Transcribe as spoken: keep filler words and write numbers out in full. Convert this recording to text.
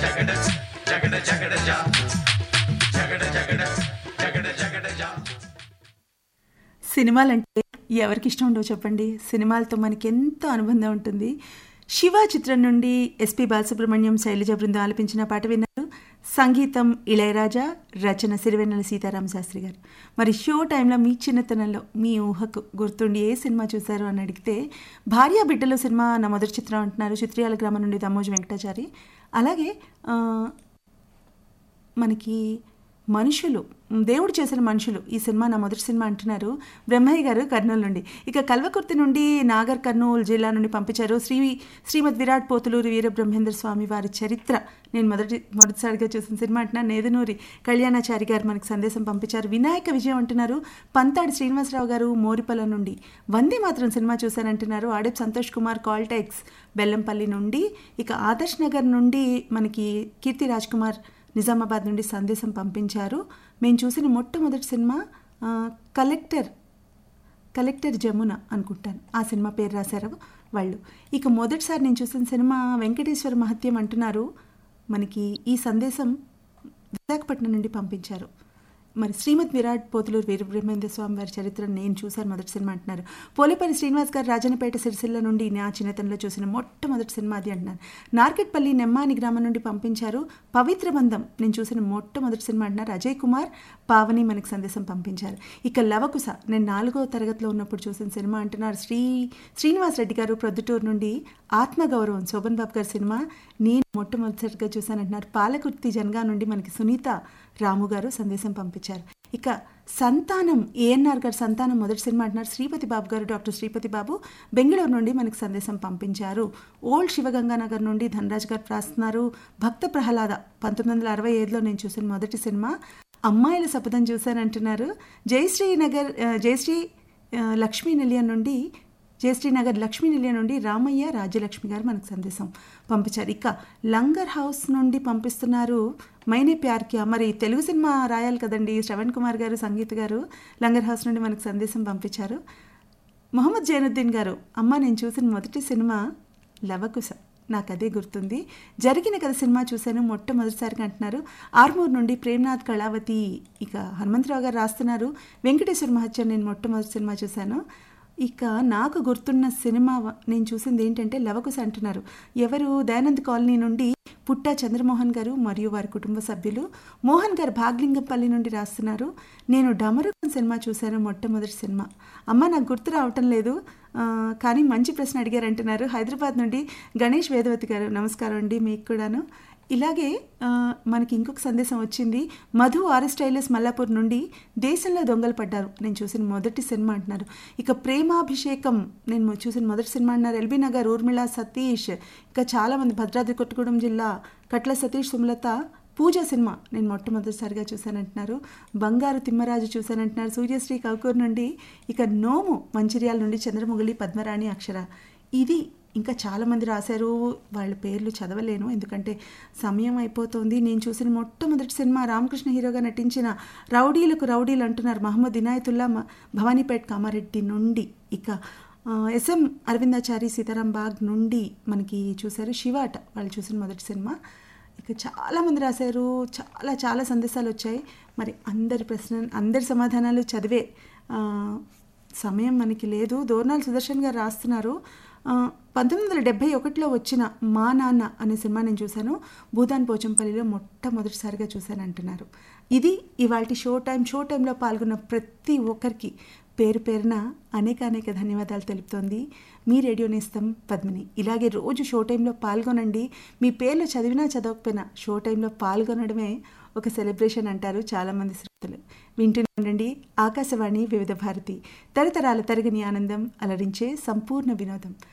సినిమాలంటే ఎవరికి ఇష్టం ఉండవు చెప్పండి. సినిమాలతో మనకి ఎంతో అనుబంధం ఉంటుంది. శివ చిత్రం నుండి ఎస్పి బాలసుబ్రహ్మణ్యం, శైలజ బృందం ఆలపించిన పాట విన్నారు. సంగీతం ఇళయరాజా, రచన సిరివెన్నెల సీతారామ శాస్త్రి గారు. మరి షో టైంలో మీ చిన్నతనంలో మీ ఊహకు గుర్తుండి ఏ సినిమా చూశారు అని అడిగితే భార్య బిడ్డలు సినిమా నా మొదటి చిత్రం అంటున్నారు. చిత్రియాల గ్రామం నుండి దమ్మోజు వెంకటాచారి. అలాగే మనకి మనుషులు, దేవుడు చేసిన మనుషులు ఈ సినిమా నా మొదటి సినిమా అంటున్నారు బ్రహ్మయ్య గారు కర్నూలు నుండి. ఇక కల్వకుర్తి నుండి నాగర్ కర్నూలు జిల్లా నుండి పంపించారు. శ్రీ శ్రీమద్ విరాట్ పోతులూరి వీరబ్రహ్మేంద్ర స్వామి వారి చరిత్ర నేను మొదటి మొదటిసారిగా చూసిన సినిమా అంటున్నారు. నేదునూరి కళ్యాణాచారి గారు మనకి సందేశం పంపించారు. వినాయక విజయం అంటున్నారు పంతాడి శ్రీనివాసరావు గారు మోరిపల్ల నుండి. వందే మాత్రం సినిమా చూశానంటున్నారు ఆడెప్ సంతోష్ కుమార్ కాల్టెక్స్ బెల్లంపల్లి నుండి. ఇక ఆదర్శ్ నగర్ నుండి మనకి కీర్తి రాజ్ కుమార్ నిజామాబాద్ నుండి సందేశం పంపించారు. మేము చూసిన మొట్టమొదటి సినిమా కలెక్టర్ కలెక్టర్ జమున అనుకుంటాను, ఆ సినిమా పేరు రాశారు వాళ్ళు. ఇక మొదటిసారి నేను చూసిన సినిమా వెంకటేశ్వర మహత్యం అంటున్నారు. మనకి ఈ సందేశం విశాఖపట్నం నుండి పంపించారు. మరి శ్రీమద్ విరాట్ పోతులూరు వీరబ్రహ్మేంద్ర స్వామి వారి చరిత్ర నేను చూశాను మొదటి సినిమా అంటున్నారు. పోలేపల్లి శ్రీనివాస్ గారు రాజన్నపేట సిరిసిల్ల నుండి నా చిన్నతనంలో చూసిన మొట్టమొదటి సినిమా అది అంటున్నారు. నార్కెట్పల్లి నెమ్మాని గ్రామం నుండి పంపించారు. పవిత్ర బంధం నేను చూసిన మొట్టమొదటి సినిమా అంటున్నారు. అజయ్ కుమార్ పావని మనకు సందేశం పంపించారు. ఇక లవకుశ నేను నాలుగో తరగతిలో ఉన్నప్పుడు చూసిన సినిమా అంటున్నారు శ్రీ శ్రీనివాస్ రెడ్డి గారు ప్రొద్దుటూరు నుండి. ఆత్మగౌరవం శోభన్ బాబు గారి సినిమా నేను మొట్టమొదటిసారిగా చూశానంటున్నారు. పాలకుర్తి జనగా నుండి మనకి సునీత రాము గారు సందేశం పంపించారు. ఇక సంతానం ఏఎన్ఆర్ గారు సంతానం మొదటి సినిమా అంటున్నారు. శ్రీపతి బాబు గారు డాక్టర్ శ్రీపతి బాబు బెంగళూరు నుండి మనకు సందేశం పంపించారు. ఓల్డ్ శివగంగానగర్ నుండి ధనరాజ్ గారు రాస్తున్నారు. భక్త ప్రహ్లాద పంతొమ్మిది వందల అరవై ఐదులో నేను చూసిన మొదటి సినిమా. అమ్మాయిల శపథం చూశానంటున్నారు. జయశ్రీ నగర్ జయశ్రీ లక్ష్మీ నిలయం నుండి జయశ్రీనగర్ లక్ష్మీ నిలయం నుండి రామయ్య రాజ్యలక్ష్మి గారు మనకు సందేశం పంపించారు. ఇక లంగర్ హౌస్ నుండి పంపిస్తున్నారు మైనే ప్యార్కియా. మరి తెలుగు సినిమా రాయాలి కదండి శ్రవణ్ కుమార్ గారు సంగీత్ గారు లంగర్ హౌస్ నుండి మనకు సందేశం పంపించారు. మొహమ్మద్ జైనుద్దీన్ గారు అమ్మ నేను చూసిన మొదటి సినిమా లవకుశ, నాకు అదే గుర్తుంది. జరిగిన కథ సినిమా చూశాను మొట్టమొదటిసారిగా అంటున్నారు. ఆర్మూర్ నుండి ప్రేమ్నాథ్ కళావతి. ఇక హనుమంతరావు గారు రాస్తున్నారు వెంకటేశ్వర మహత్యం నేను మొట్టమొదటి సినిమా చూశాను. ఇక నాకు గుర్తున్న సినిమా నేను చూసింది ఏంటంటే లవకుశ అంటున్నారు. ఎవరు దయానంద్ కాలనీ నుండి పుట్టా చంద్రమోహన్ గారు మరియు వారి కుటుంబ సభ్యులు. మోహన్ గారు భాగ్లింగంపల్లి నుండి రాస్తున్నారు. నేను డమరుకం సినిమా చూశాను మొట్టమొదటి సినిమా. అమ్మ నాకు గుర్తు రావటం లేదు కానీ మంచి ప్రశ్న అడిగారు అంటున్నారు. హైదరాబాద్ నుండి గణేష్ వేదవతి గారు నమస్కారం అండి మీకు కూడాను. ఇలాగే మనకి ఇంకొక సందేశం వచ్చింది. మధు ఆర్ఎస్ టైలర్స్ మల్లాపూర్ నుండి దేశంలో దొంగలు పడ్డారు నేను చూసిన మొదటి సినిమా అంటున్నారు. ఇక ప్రేమాభిషేకం నేను చూసిన మొదటి సినిమా అంటున్నారు. ఎల్బీ నగర్ ఊర్మిళ సతీష్. ఇంకా చాలామంది భద్రాద్రి కొత్తగూడెం జిల్లా కట్ల సతీష్ సుమలత పూజ సినిమా నేను మొట్టమొదటిసారిగా చూశానంటున్నారు. బంగారు తిమ్మరాజు చూశానంటున్నారు సూర్యశ్రీ కౌకూర్ నుండి. ఇక నోము మంచిర్యాల నుండి చంద్రముగిలి పద్మరాణి అక్షర. ఇది ఇంకా చాలామంది రాశారు. వాళ్ళ పేర్లు చదవలేను ఎందుకంటే సమయం అయిపోతుంది. నేను చూసిన మొట్టమొదటి సినిమా రామకృష్ణ హీరోగా నటించిన రౌడీలకు రౌడీలు అంటున్నారు మహమ్మద్ ఇనాయతుల్లా భవానీపేట్ కామారెడ్డి నుండి. ఇక ఎస్ఎం అరవిందాచారి సీతారాం బాగ్ నుండి మనకి చూశారు. శివాట వాళ్ళు చూసిన మొదటి సినిమా. ఇక చాలామంది రాశారు. చాలా చాలా సందేశాలు వచ్చాయి. మరి అందరి ప్రశ్న అందరి సమాధానాలు చదివే సమయం మనకి లేదు. దోర్నాల్ సుదర్శన్ గారు రాస్తున్నారు. పంతొమ్మిది వందల డెబ్బై ఒకటిలో వచ్చిన మా నాన్న అనే సినిమా నేను చూశాను. భూదాన్ పోచంపల్లిలో మొట్టమొదటిసారిగా చూశాను అంటున్నారు. ఇది ఇవాల్టి షో టైం. షో టైంలో పాల్గొన్న ప్రతి ఒక్కరికి పేరు పేరున అనేక అనేక ధన్యవాదాలు తెలుపుతోంది మీ రేడియో నేస్తం పద్మిని. ఇలాగే రోజు షో టైంలో పాల్గొనండి. మీ పేర్లు చదివినా చదవకపోయినా షో టైంలో పాల్గొనడమే ఒక సెలబ్రేషన్ అంటారు చాలామంది శ్రోతలు. వింటూనే ఉండండి ఆకాశవాణి వివిధ భారతి, తరతరాల తరగని ఆనందం, అలరించే సంపూర్ణ వినోదం.